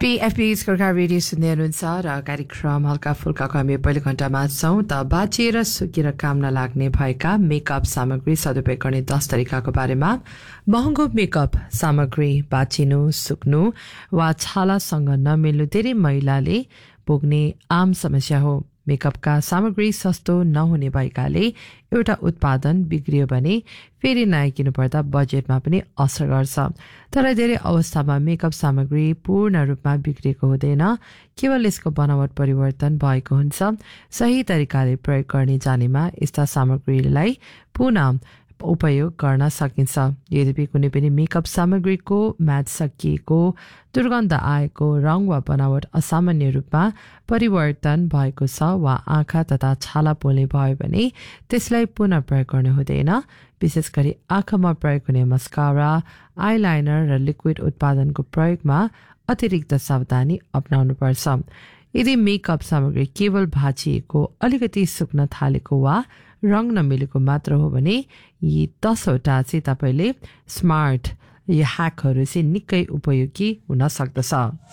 PFP सरकार radio सुन्दै हुनुहुन्छ र कार्यक्रम हल्का फुल्काको हामी पहिलो घण्टामा छौँ त बाँचेर सुकेर काम नलाग्ने भएका मेकअप सामग्री सदुपयोग गर्ने 10 तरिकाको बारेमा। महँगो मेकअप सामग्री बाँचिनु, सुक्नु वा छालासँग नमिल्नु धेरै महिलाले भोग्ने आम समस्या हो। मेकअपका सामग्री सस्तो नहुने भएकाले एउटा उत्पादन बिग्रियो भने फेरि नयाँ किन्नुपर्दा बजेटमा पनि असर गर्छ। तर धेरै अवस्थामा मेकअप सामग्री पूर्ण रूपमा बिग्रेको हुँदैन, केवल यसको बनावट परिवर्तन भएको हुन्छ। सही तरिकाले प्रयोग गर्ने जानेमा यस्ता सामग्रीलाई पुनः उपयोग गर्न सकिन्छ। यद्यपि कुनै पनि मेकअप सामग्रीको म्याच सकिएको, दुर्गन्ध आएको, रङ वा बनावट असामान्य रूपमा परिवर्तन भएको छ वा आँखा तथा छाला पोल्ने भयो भने त्यसलाई पुनः प्रयोग गर्नु हुँदैन। विशेष गरी आँखामा प्रयोग हुने मस्कारा, आईलाइनर र लिक्विड उत्पादनको प्रयोगमा अतिरिक्त सावधानी अपनाउनुपर्छ। यदि मेकअप सामग्री केवल भाँचिएको, अलिकति सुक्न थालेको वा रङ नमिलेको मात्र हो भने यी 10 वटा चाहिँ तपाईँले स्मार्ट यो ह्याकहरू चाहिँ निकै उपयोगी हुन सक्दछ।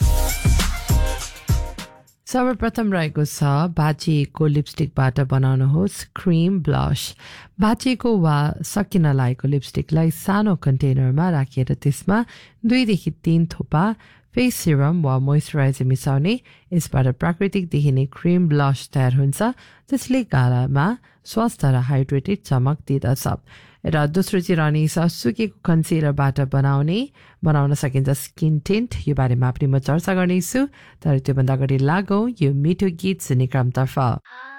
सर्वप्रथम रहेको छ भाँचिएको लिपस्टिकबाट बनाउनुहोस् क्रिम ब्लस। भाँचिएको वा सकिन लागेको लिपस्टिकलाई सानो कन्टेनरमा राखेर त्यसमा 2 देखि 3 थोपा फेस सिरम वा मोइस्चराइजर मिसाउने। यसबाट प्राकृतिक देखिने क्रिम ब्लस तयार हुन्छ, त्यसले गालामा स्वस्थ र हाइड्रेटेड चमक दिँदछ। र दोस्रो चाहिँ रहनेछ सुकेको कन्सिलरबाट बनाउन सकिन्छ स्किन टिन्ट। यो बारेमा पनि म चर्चा गर्नेछु, तर त्योभन्दा अगाडि लागौँ यो मिठो गीत सुन्ने क्रमतर्फ।